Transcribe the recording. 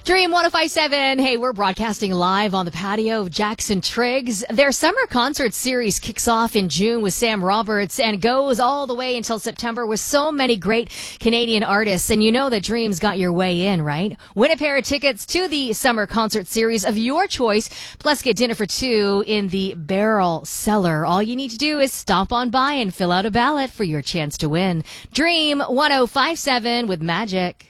Dream 1057. Hey, we're broadcasting live on the patio of Jackson Triggs. Their summer concert series kicks off in June with Sam Roberts and goes all the way until September with so many great Canadian artists. And you know that Dream's got your way in, right? Win a pair of tickets to the summer concert series of your choice, plus get dinner for two in the Barrel Cellar. All you need to do is stop on by and fill out a ballot for your chance to win. Dream 1057 with Magic.